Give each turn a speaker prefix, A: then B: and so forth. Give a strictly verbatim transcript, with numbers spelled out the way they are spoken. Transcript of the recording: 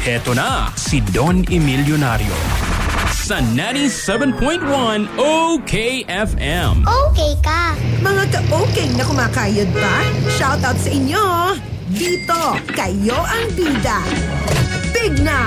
A: Heto na si Don Emilionario sa ninety-seven point one O K F M.
B: Okay ka.
C: Mga ka-okay na kumakayod ba? Shoutout sa inyo! Dito, kayo ang bida. Big na!